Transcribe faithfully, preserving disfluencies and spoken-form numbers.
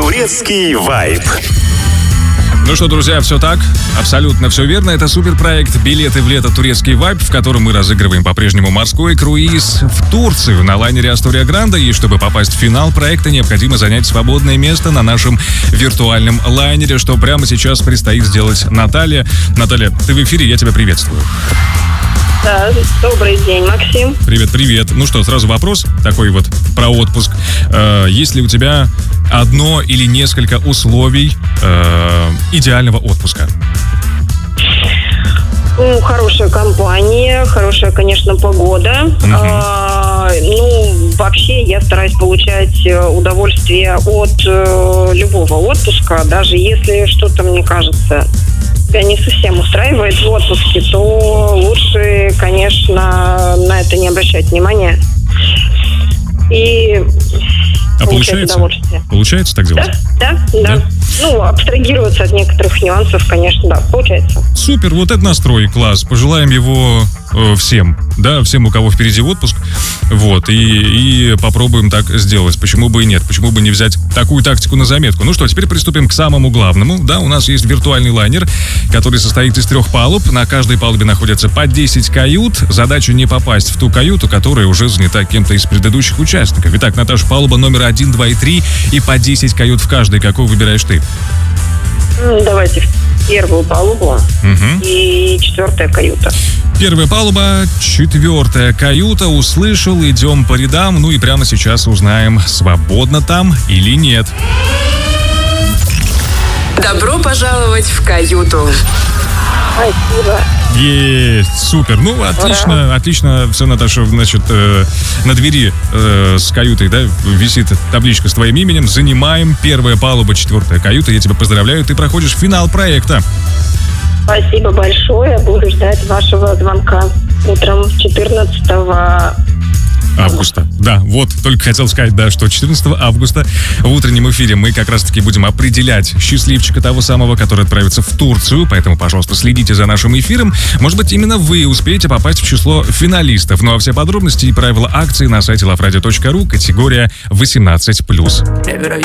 Турецкий вайб. Ну что, друзья, все так, абсолютно все верно. Это суперпроект «Билеты в лето. Турецкий вайб», в котором мы разыгрываем по-прежнему морской круиз в Турцию на лайнере Астория Гранда. И чтобы попасть в финал проекта, необходимо занять свободное место на нашем виртуальном лайнере, что прямо сейчас предстоит сделать Наталья. Наталья, ты в эфире, я тебя приветствую. Да, добрый день, Максим. Привет, привет. Ну что, сразу вопрос такой вот про отпуск. Э, есть ли у тебя одно или несколько условий э, идеального отпуска? Ну, хорошая компания, хорошая, конечно, погода. Uh-huh. А, ну, вообще я стараюсь получать удовольствие от э, любого отпуска, даже если что-то, мне кажется, тебя не совсем устраивает в отпуске, то лучше, конечно, на это не обращать внимания и а получается? Получается так делать? Да, да, да, да. Ну, абстрагироваться от некоторых нюансов, конечно, да, получается. Супер, вот это настрой, класс. Пожелаем его э, всем, да, всем, у кого впереди отпуск. Вот, и, и попробуем так сделать. Почему бы и нет? Почему бы не взять такую тактику на заметку? Ну что, теперь приступим к самому главному. Да, у нас есть виртуальный лайнер, который состоит из трех палуб. На каждой палубе находится по десять кают. Задача не попасть в ту каюту, которая уже занята кем-то из предыдущих участников. Итак, Наташа, палуба номер один, два и три, и по десять кают в каждой. Какую выбираешь ты? Давайте в первую палубу. Угу. И четвертая каюта. Первая палуба, четвертая каюта. Услышал, идем по рядам. Ну и прямо сейчас узнаем, свободно там или нет. Добро пожаловать в каюту. Спасибо. Есть, супер. Ну, отлично, Ура. отлично. Все, Наташа, значит, э, на двери э, с каютой, да, висит табличка с твоим именем. Занимаем первая палуба, четвертая каюта. Я тебя поздравляю, ты проходишь финал проекта. Спасибо большое. Буду ждать вашего звонка утром четырнадцатого августа. Да, вот, только хотел сказать, да, что четырнадцатого августа в утреннем эфире мы как раз-таки будем определять счастливчика того самого, который отправится в Турцию, поэтому, пожалуйста, следите за нашим эфиром. Может быть, именно вы успеете попасть в число финалистов. Ну а все подробности и правила акции на сайте лаврадио точка ру, категория восемнадцать плюс.